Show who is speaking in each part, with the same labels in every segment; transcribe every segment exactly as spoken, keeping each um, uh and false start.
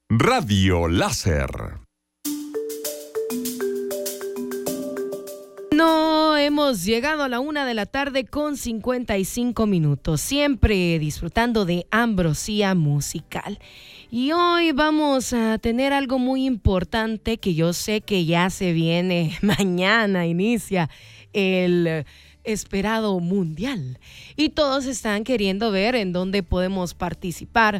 Speaker 1: Radio Láser.
Speaker 2: No hemos llegado a la una de la tarde con cincuenta y cinco minutos, siempre disfrutando de Ambrosía Musical. Y hoy vamos a tener algo muy importante que yo sé que ya se viene, mañana inicia el esperado mundial. Y todos están queriendo ver en dónde podemos participar,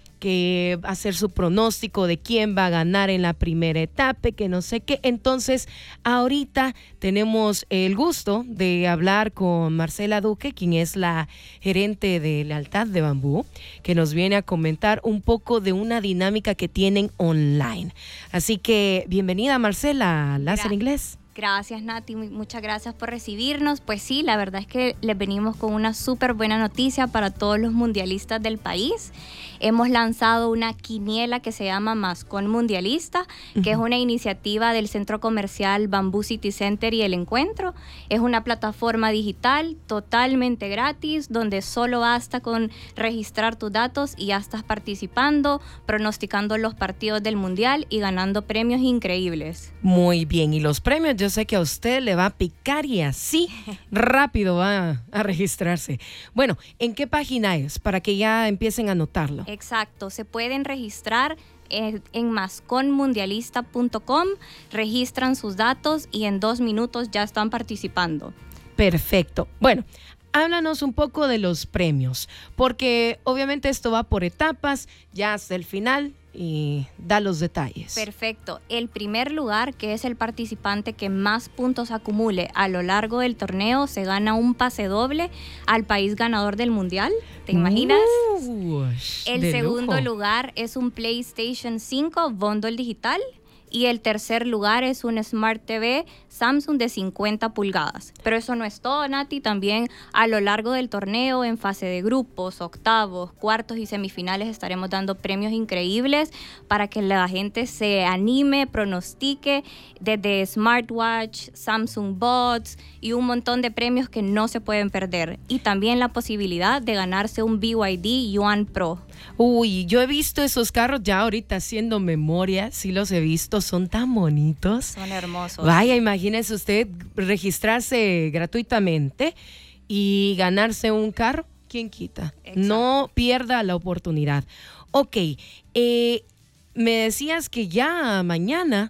Speaker 2: que hacer su pronóstico de quién va a ganar en la primera etapa, que no sé qué. Entonces, ahorita tenemos el gusto de hablar con Marcela Duque, quien es la gerente de Lealtad de Bambú, que nos viene a comentar un poco de una dinámica que tienen online. Así que, bienvenida Marcela, Láser Inglés.
Speaker 3: Gracias, Nati, muchas gracias por recibirnos. Pues sí, la verdad es que les venimos con una súper buena noticia para todos los mundialistas del país. Hemos lanzado una quiniela que se llama Mascón Mundialista, uh-huh. que es una iniciativa del centro comercial Bamboo City Center y El Encuentro. Es una plataforma digital totalmente gratis, donde solo basta con registrar tus datos y ya estás participando, pronosticando los partidos del mundial y ganando premios increíbles.
Speaker 2: Muy bien, y los premios yo sé que a usted le va a picar y así rápido va a registrarse. Bueno, ¿en qué página es? Para que ya empiecen a anotarlo.
Speaker 3: Exacto, se pueden registrar en, en mascón mundialista punto com, registran sus datos y en dos minutos ya están participando.
Speaker 2: Perfecto. Bueno, háblanos un poco de los premios, porque obviamente esto va por etapas, ya hasta el final, y da los detalles.
Speaker 3: Perfecto. El primer lugar, que es el participante que más puntos acumule a lo largo del torneo, se gana un pase doble al país ganador del mundial. ¿Te imaginas?
Speaker 2: Uh,
Speaker 3: el segundo lujo. lugar es un PlayStation cinco bundle digital. Y el tercer lugar es un Smart T V Samsung de cincuenta pulgadas. Pero eso no es todo, Nati. También a lo largo del torneo, en fase de grupos, octavos, cuartos y semifinales, estaremos dando premios increíbles para que la gente se anime, pronostique, desde smartwatch, Samsung Bots y un montón de premios que no se pueden perder. Y también la posibilidad de ganarse un B Y D Yuan Pro.
Speaker 2: Uy, yo he visto esos carros ya ahorita haciendo memoria, sí los he visto, son tan bonitos.
Speaker 3: Son hermosos.
Speaker 2: Vaya, imagínese usted registrarse gratuitamente y ganarse un carro, ¿quién quita? Exacto. No pierda la oportunidad. Ok, eh, me decías que ya mañana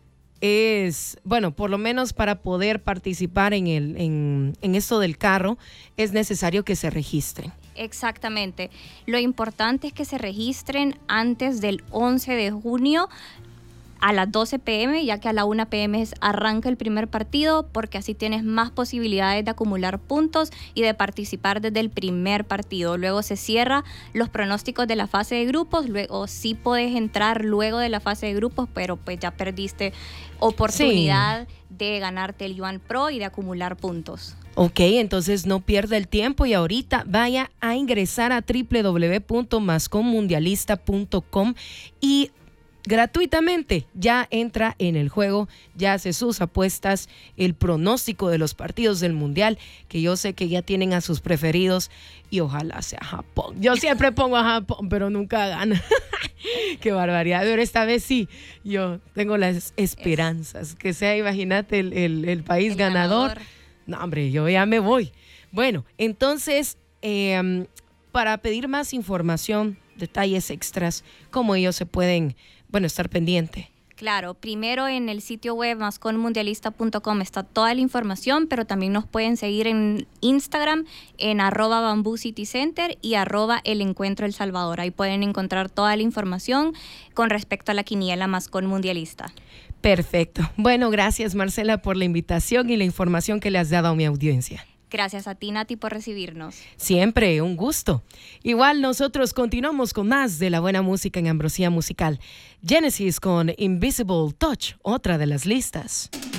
Speaker 2: es, bueno, por lo menos para poder participar en, el, en, en esto del carro, es necesario que se registren.
Speaker 3: Exactamente. Lo importante es que se registren antes del once de junio a las doce pm, ya que a la una pm arranca el primer partido, porque así tienes más posibilidades de acumular puntos y de participar desde el primer partido. Luego se cierra los pronósticos de la fase de grupos, luego sí puedes entrar luego de la fase de grupos, pero pues ya perdiste oportunidad sí. de ganarte el Yuan Pro y de acumular puntos.
Speaker 2: Ok, entonces no pierda el tiempo y ahorita vaya a ingresar a doble u doble u doble u punto mascón mundialista punto com y gratuitamente ya entra en el juego, ya hace sus apuestas, el pronóstico de los partidos del mundial, que yo sé que ya tienen a sus preferidos y ojalá sea Japón. Yo siempre pongo a Japón, pero nunca gana. Qué barbaridad, pero esta vez sí, yo tengo las esperanzas, que sea, imagínate, el, el, el país el ganador. ganador. No, hombre, yo ya me voy. Bueno, entonces, eh, para pedir más información, detalles extras, cómo ellos se pueden, bueno, estar pendiente.
Speaker 3: Claro, primero en el sitio web mascón mundialista punto com está toda la información, pero también nos pueden seguir en Instagram en arroba Bamboo City Center y arroba El Encuentro El Salvador. Ahí pueden encontrar toda la información con respecto a la quiniela Mascón Mundialista.
Speaker 2: Perfecto. Bueno, gracias Marcela por la invitación y la información que le has dado a mi audiencia.
Speaker 3: Gracias a ti, Nati, por recibirnos.
Speaker 2: Siempre, un gusto. Igual nosotros continuamos con más de la buena música en Ambrosía Musical. Genesis con Invisible Touch, otra de las listas.